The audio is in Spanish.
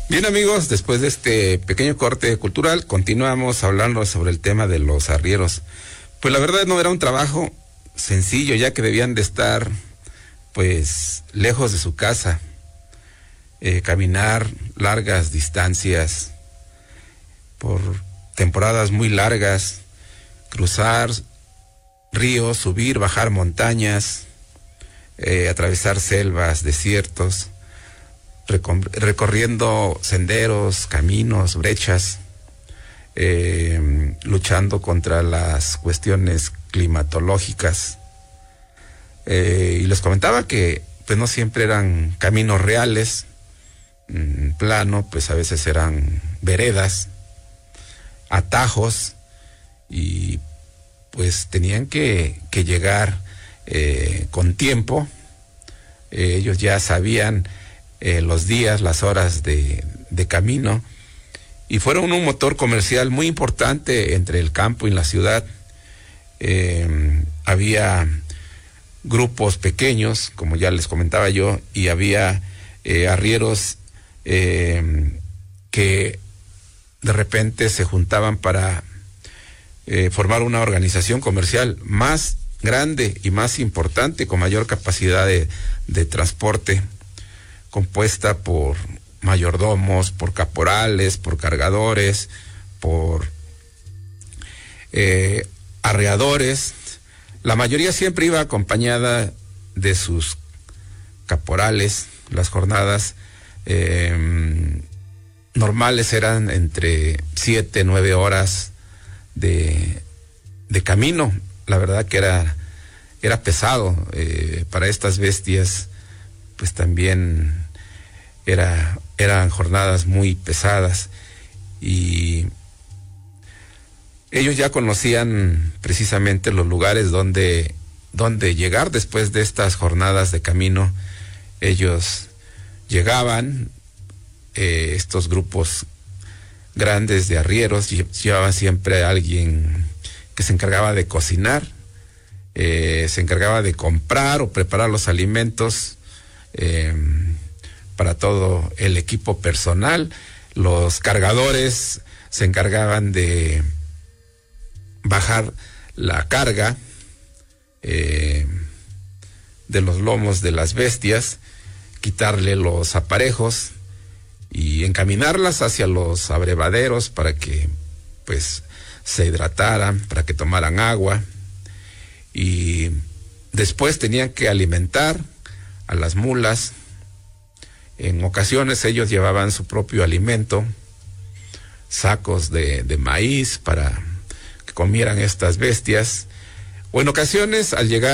Bien, amigos, después de este pequeño corte cultural, continuamos hablando sobre el tema de los arrieros. Pues la verdad no era un trabajo sencillo, ya que debían de estar, pues, lejos de su casa, caminar largas distancias, por temporadas muy largas, cruzar ríos, subir, bajar montañas, atravesar selvas, desiertos, recorriendo senderos, caminos, brechas, luchando contra las cuestiones climatológicas. Y les comentaba que pues no siempre eran caminos reales, plano, pues a veces eran veredas, atajos, y pues tenían que llegar con tiempo. Ellos ya sabían los días, las horas de camino, y fueron un motor comercial muy importante entre el campo y la ciudad. Había grupos pequeños, como ya les comentaba yo, y había arrieros que de repente se juntaban para formar una organización comercial más grande y más importante, con mayor capacidad de transporte, compuesta por mayordomos, por caporales, por cargadores, por arreadores. La mayoría siempre iba acompañada de sus caporales. Las jornadas normales eran entre 7, 9 horas de camino. La verdad que era pesado para estas bestias, pues también eran jornadas muy pesadas, y ellos ya conocían precisamente los lugares donde llegar después de estas jornadas de camino. Ellos llegaban, estos grupos grandes de arrieros llevaban siempre a alguien que se encargaba de cocinar, se encargaba de comprar o preparar los alimentos para todo el equipo personal. Los cargadores se encargaban de bajar la carga de los lomos de las bestias, quitarle los aparejos y encaminarlas hacia los abrevaderos para que pues se hidrataran, para que tomaran agua, y después tenían que alimentar a las mulas. En ocasiones ellos llevaban su propio alimento, sacos de maíz para que comieran estas bestias, o en ocasiones al llegar